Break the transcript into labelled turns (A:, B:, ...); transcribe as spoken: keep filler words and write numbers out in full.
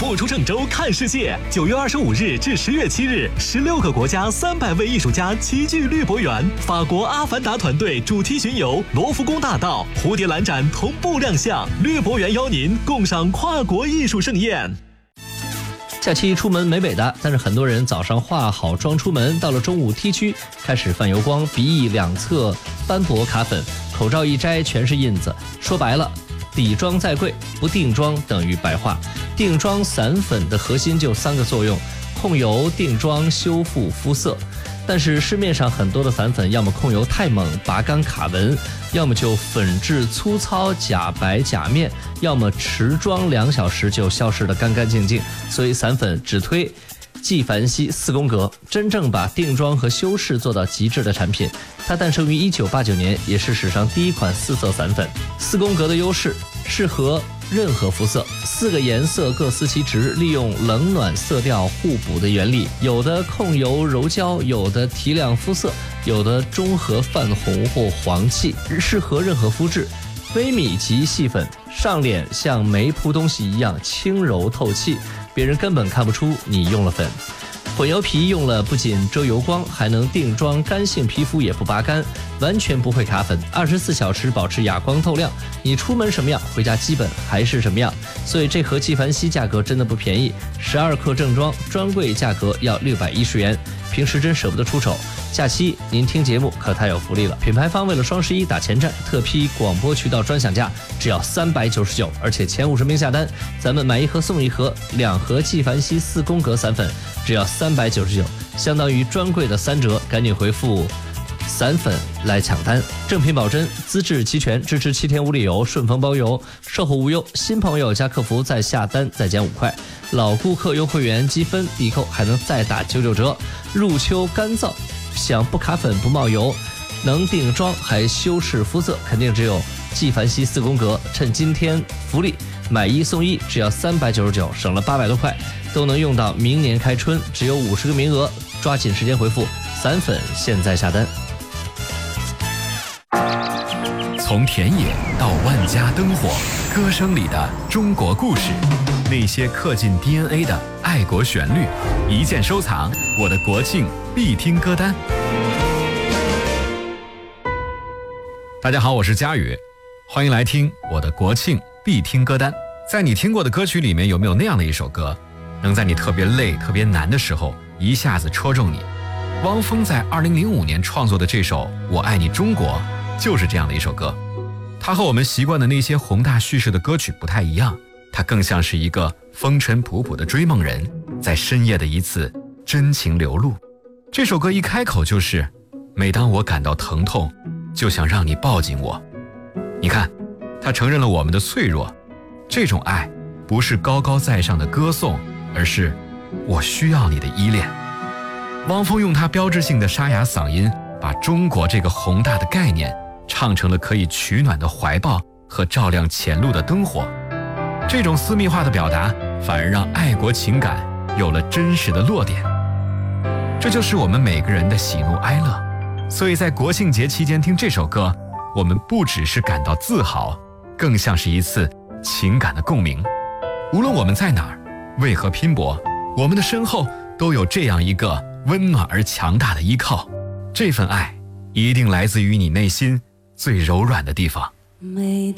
A: 不出郑州看世界。九月二十五日至十月七日，十六个国家三百位艺术家齐聚绿博园。法国阿凡达团队主题巡游罗浮宫大道、蝴蝶兰展同步亮相。绿博园邀您共赏跨国艺术盛宴。
B: 假期出门美美的，但是很多人早上化好妆出门，到了中午 T 区开始泛油光，鼻翼两侧斑驳卡粉，口罩一摘全是印子。说白了，底妆再贵，不定妆等于白化。定妆散粉的核心就三个作用：控油、定妆、修复肤色。但是市面上很多的散粉，要么控油太猛拔干卡纹，要么就粉质粗糙假白假面，要么持妆两小时就消失得干干净净。所以散粉只推纪梵希四宫格，真正把定妆和修饰做到极致的产品。它诞生于一九八九年，也是史上第一款四色散粉。四宫格的优势，适合任何肤色，四个颜色各司其职，利用冷暖色调互补的原理，有的控油柔焦，有的提亮肤色，有的中和泛红或黄气，适合任何肤质。微米级细粉，上脸像没铺东西一样轻柔透气，别人根本看不出你用了粉。混油皮用了不仅遮油光，还能定妆，干性皮肤也不拔干，完全不会卡粉，二十四小时保持哑光透亮。你出门什么样，回家基本还是什么样。所以这盒纪梵希价格真的不便宜，十二克正装专柜价格要六百一十元，平时真舍不得出手。假期您听节目可太有福利了，品牌方为了双十一打前站，特批广播渠道专享价只要三百九十九，而且前五十名下单，咱们买一盒送一盒，两盒纪梵希四宫格散粉只要三百九十九，相当于专柜的三折，赶紧回复散粉来抢单。正品保真，资质齐全，支持七天无理由，顺丰包邮，售后无忧。新朋友加客服再下单再减五块，老顾客优惠员积分抵扣还能再打九九折。入秋干燥，想不卡粉不冒油，能定妆还修饰肤色，肯定只有纪梵希四宫格。趁今天福利，买一送一，只要三百九十九，省了八百多块，都能用到明年开春，只有五十个名额，抓紧时间回复散粉，现在下单。
C: 从田野到万家灯火，歌声里的中国故事，那些刻进 D N A 的爱国旋律，一键收藏我的国庆必听歌单。大家好，我是佳宇，欢迎来听我的国庆必听歌单。在你听过的歌曲里面，有没有那样的一首歌，能在你特别累特别难的时候一下子戳中你？汪峰在二零零五年创作的这首《我爱你中国》就是这样的一首歌。它和我们习惯的那些宏大叙事的歌曲不太一样，它更像是一个风尘仆仆的追梦人在深夜的一次真情流露。这首歌一开口就是，每当我感到疼痛，就想让你抱紧我。你看，他承认了我们的脆弱，这种爱不是高高在上的歌颂，而是我需要你的依恋。汪峰用他标志性的沙哑嗓音，把中国这个宏大的概念唱成了可以取暖的怀抱和照亮前路的灯火。这种私密化的表达，反而让爱国情感有了真实的落点。这就是我们每个人的喜怒哀乐。所以在国庆节期间听这首歌，我们不只是感到自豪，更像是一次情感的共鸣。无论我们在哪儿，为何拼搏，我们的身后都有这样一个温暖而强大的依靠。这份爱一定来自于你内心最柔软的地方。
D: 每